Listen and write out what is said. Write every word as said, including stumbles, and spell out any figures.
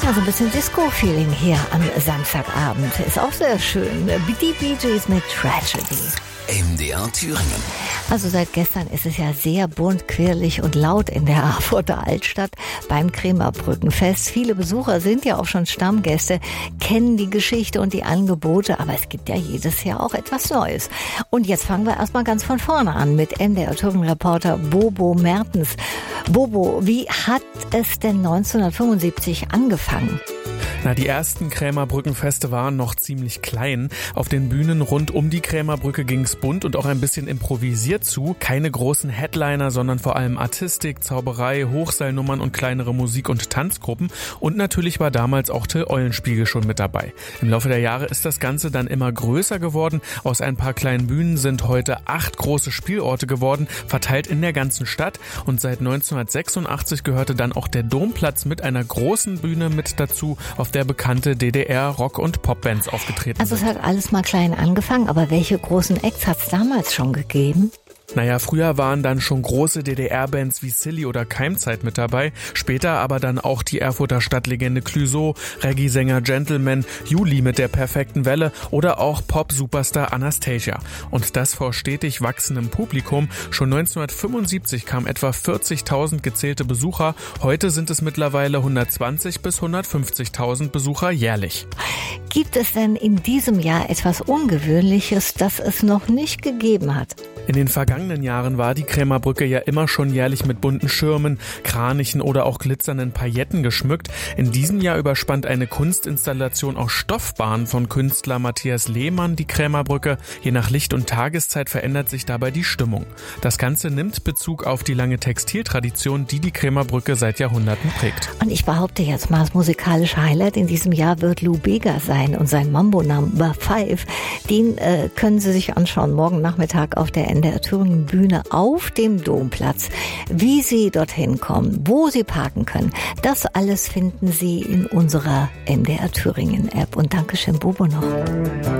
Ja, so ein bisschen Disco-Feeling hier am Samstagabend. Ist auch sehr schön. Die Bee Gees mit Tragedy. M D R Thüringen. Also seit gestern ist es ja sehr bunt, quirlig und laut in der Erfurter Altstadt beim Krämerbrückenfest. Viele Besucher sind ja auch schon Stammgäste, kennen die Geschichte und die Angebote, aber es gibt ja jedes Jahr auch etwas Neues. Und jetzt fangen wir erstmal ganz von vorne an mit M D R Thüringen-Reporter Bobo Mertens. Bobo, wie hat es denn neunzehnhundertfünfundsiebzig angefangen? Na, die ersten Krämerbrückenfeste waren noch ziemlich klein. Auf den Bühnen rund um die Krämerbrücke ging's bunt und auch ein bisschen improvisiert zu. Keine großen Headliner, sondern vor allem Artistik, Zauberei, Hochseilnummern und kleinere Musik- und Tanzgruppen. Und natürlich war damals auch Till Eulenspiegel schon mit dabei. Im Laufe der Jahre ist das Ganze dann immer größer geworden. Aus ein paar kleinen Bühnen sind heute acht große Spielorte geworden, verteilt in der ganzen Stadt. Und seit neunzehnhundertsechsundachtzig gehörte dann auch der Domplatz mit einer großen Bühne mit dazu, auf der bekannte D D R-Rock- und Popbands aufgetreten Also sind. es hat alles mal klein angefangen, aber welche großen Acts hat es damals schon gegeben? Naja, früher waren dann schon große D D R-Bands wie Silly oder Keimzeit mit dabei, später aber dann auch die Erfurter Stadtlegende Clouseau, Reggae-Sänger Gentleman, Juli mit der perfekten Welle oder auch Pop-Superstar Anastasia. Und das vor stetig wachsendem Publikum. Schon neunzehnhundertfünfundsiebzig kamen etwa vierzigtausend gezählte Besucher, heute sind es mittlerweile hundertzwanzig bis hundertfünfzigtausend Besucher jährlich. Gibt es denn in diesem Jahr etwas Ungewöhnliches, das es noch nicht gegeben hat? In den vergangenen Jahren war die Krämerbrücke ja immer schon jährlich mit bunten Schirmen, Kranichen oder auch glitzernden Pailletten geschmückt. In diesem Jahr überspannt eine Kunstinstallation aus Stoffbahnen von Künstler Matthias Lehmann die Krämerbrücke. Je nach Licht und Tageszeit verändert sich dabei die Stimmung. Das Ganze nimmt Bezug auf die lange Textiltradition, die die Krämerbrücke seit Jahrhunderten prägt. Und ich behaupte jetzt mal, das musikalische Highlight in diesem Jahr wird Lou Bega sein und sein Mambo Number Five. Den äh, können Sie sich anschauen morgen Nachmittag auf der M D R Thüringen Bühne auf dem Domplatz. Wie Sie dorthin kommen, wo Sie parken können, das alles finden Sie in unserer M D R Thüringen App. Und Dankeschön, Bobo, noch.